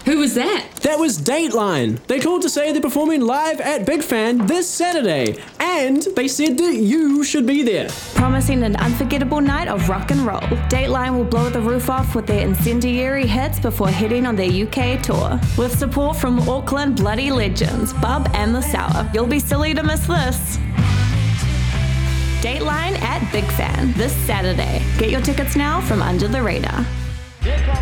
Who was that? That was Dateline. They called to say they're performing live at Big Fan this Saturday, and they said that you should be there. Promising an unforgettable night of rock and roll. Dateline will blow the roof off with their incendiary hits before heading on their UK tour. With support from Auckland bloody legends, Bub and The Sour. You'll be silly to miss this. Dateline at Big Fan this Saturday. Get your tickets now from Under the Radar.